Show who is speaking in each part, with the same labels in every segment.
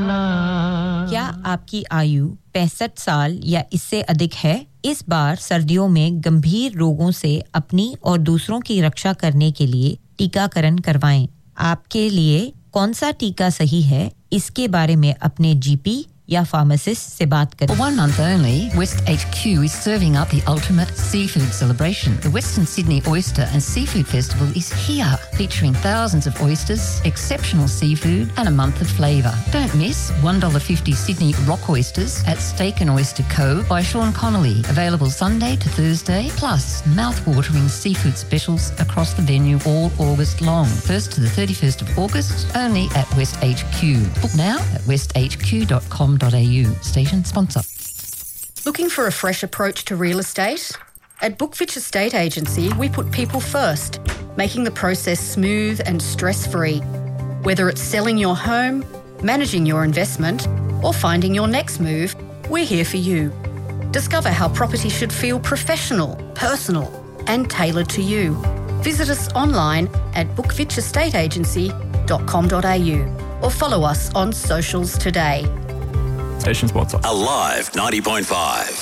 Speaker 1: क्या आपकी आयु 65 साल या इससे अधिक है? इस बार सर्दियों में गंभीर रोगों से अपनी और दूसरों की रक्षा करने के लिए टीकाकरण करवाएं। आपके लिए कौन सा टीका सही है, इसके बारे में अपने जीपी या फार्मासिस्ट से बात करें।
Speaker 2: For 1 month only, West HQ is serving up the ultimate seafood celebration. The Western Sydney Oyster and Seafood Festival is here, featuring thousands of oysters, exceptional seafood and a month of flavour. Don't miss $1.50 Sydney rock oysters at Steak and Oyster Co. by Sean Connolly. Available Sunday to Thursday, plus mouth-watering seafood specials across the venue all August long. 1st to the 31st of August, only at West HQ. Book now at westhq.com.au. Station sponsor.
Speaker 3: Looking for a fresh approach to real estate? At Bookfitch Estate Agency, we put people first, making the process smooth and stress-free. Whether it's selling your home, managing your investment, or finding your next move, we're here for you. Discover how property should feel professional, personal, and tailored to you. Visit us online at bookfitchestateagency.com.au or follow us on socials today.
Speaker 4: Station sponsor.
Speaker 5: Alive 90.5.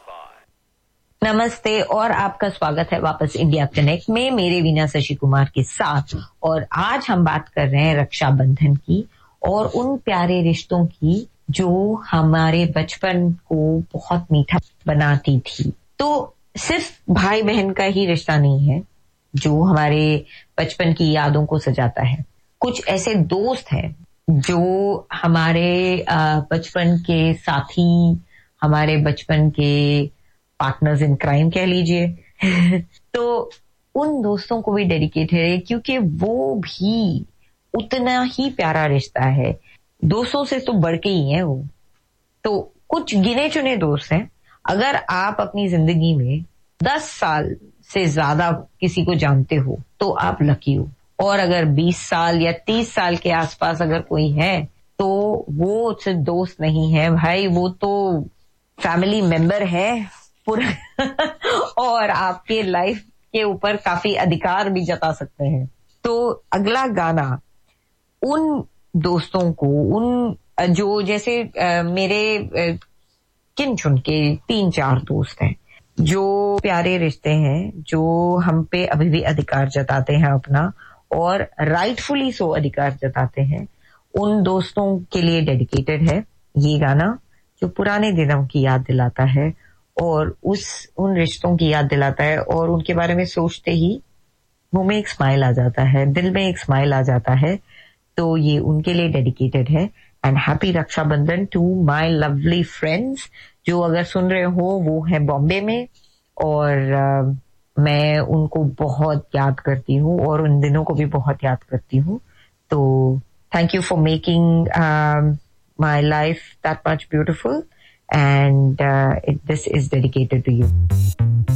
Speaker 1: नमस्ते और आपका स्वागत है वापस India connect में मेरे वीना शशि कुमार के साथ। और आज हम बात कर रहे हैं रक्षाबंधन की और उन प्यारे रिश्तों की जो हमारे बचपन को बहुत मीठा बनाती थी। तो सिर्फ भाई बहन का ही रिश्ता नहीं है जो हमारे बचपन की यादों को सजाता है। कुछ ऐसे दोस्त हैं जो हमारे बचपन के साथी, हमारे बचपन के पार्टनर्स इन क्राइम कह लीजिए तो उन दोस्तों को भी डेडिकेटेड है क्योंकि वो भी उतना ही प्यारा रिश्ता है। 200 से तो बढ़ के ही है वो। तो कुछ गिने चुने दोस्त हैं। अगर आप अपनी जिंदगी में 10 साल से ज्यादा किसी को जानते हो तो आप लकी हो, और अगर 20 साल या 30 साल के आसपास अगर कोई है तो वो सिर्फ दोस्त नहीं है भाई, वो तो फैमिली मेंबर है पूरा और आपके लाइफ के ऊपर काफी अधिकार भी जता सकते हैं। तो अगला गाना उन दोस्तों को, उन जो जैसे मेरे किन चुन के 3-4 दोस्त हैं जो प्यारे रिश्ते हैं, जो हम पे अभी भी अधिकार जताते हैं अपना, और राइटफुली सो अधिकार जताते हैं। उन दोस्तों के लिए डेडिकेटेड है ये गाना जो पुराने दिनों की याद दिलाता है और उन रिश्तों की याद दिलाता है, और उनके बारे में सोचते ही मुंह में एक स्माइल आ जाता है, दिल में एक स्माइल आ जाता है। तो ये उनके लिए डेडिकेटेड है। And happy Rakshabandhan to my lovely friends जो अगर सुन रहे हो वो है बॉम्बे में, और मैं उनको बहुत याद करती हूँ और उन दिनों को भी बहुत याद करती हूँ। तो thank you for making my life that much beautiful, and this is dedicated to you.